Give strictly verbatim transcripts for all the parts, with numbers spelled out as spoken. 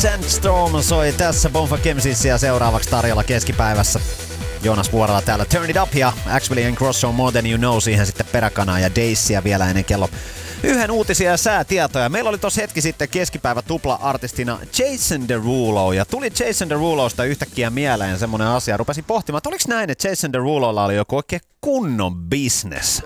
Sandstorm soi tässä Bonfa Kemsissä ja seuraavaksi tarjolla keskipäivässä. Joonas Vuorella täällä Turn It Up ja Axwell and Cross on More Than You Know, siihen sitten peräkanaa ja Daysia vielä ennen kello yhden uutisia ja säätietoja. Meillä oli tossa hetki sitten keskipäivä tupla-artistina Jason Derulo ja tuli Jason Derulosta yhtäkkiä mieleen semmonen asia. Rupesin pohtimaan, että oliko näin, että Jason Derulolla oli joku oikein kunnon business.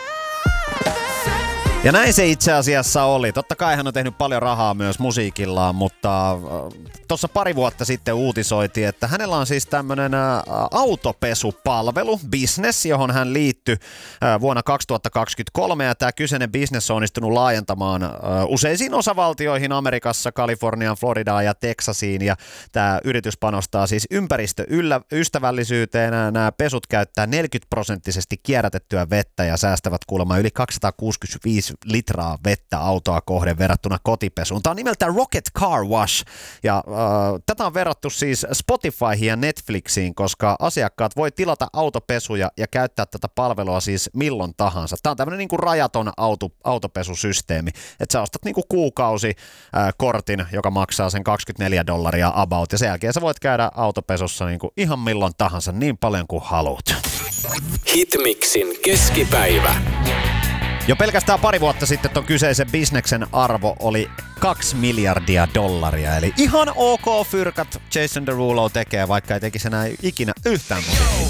Ja näin se itse asiassa oli. Totta kai hän on tehnyt paljon rahaa myös musiikillaan, mutta tuossa pari vuotta sitten uutisoitiin, että hänellä on siis tämmönen autopesupalvelu, business, johon hän liittyi vuonna kaksituhattakaksikymmentäkolme, ja tämä kyseinen business on onnistunut laajentamaan useisiin osavaltioihin Amerikassa, Kaliforniaan, Floridaan ja Teksasiin, ja tämä yritys panostaa siis ympäristöystävällisyyteen. Nämä pesut käyttää neljäkymmentä prosenttisesti kierrätettyä vettä ja säästävät kuulemma yli kaksisataakuusikymmentäviisi litraa vettä autoa kohden verrattuna kotipesuun. Tämä on nimeltään Rocket Car Wash, ja äh, tätä on verrattu siis Spotifyhin ja Netflixiin, koska asiakkaat voi tilata autopesuja ja käyttää tätä palvelua siis milloin tahansa. Tämä on tämmöinen niin kuin rajaton auto, autopesusysteemi, että sä ostat niin kuin kuukausi äh, kortin, joka maksaa sen kaksikymmentäneljä dollaria about, ja sen jälkeen sä voit käydä autopesussa niin kuin ihan milloin tahansa, niin paljon kuin haluat. Hitmixin keskipäivä. Jo pelkästään pari vuotta sitten ton kyseisen bisneksen arvo oli kaksi miljardia dollaria. Eli ihan ok fyrkat Jason Derulo tekee, vaikka ei tekisi enää ikinä yhtään musiikkia.